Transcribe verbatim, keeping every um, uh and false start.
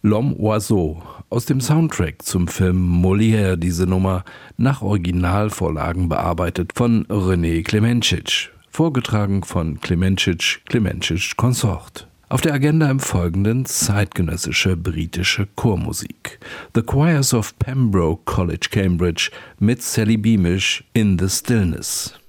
L'Homme Oiseau, aus dem Soundtrack zum Film Molière, diese Nummer nach Originalvorlagen bearbeitet von René Klemencic, vorgetragen von Klemencic, Klemencic Consort. Auf der Agenda im Folgenden zeitgenössische britische Chormusik. The Choirs of Pembroke College, Cambridge mit Sally Beamish, In the Stillness.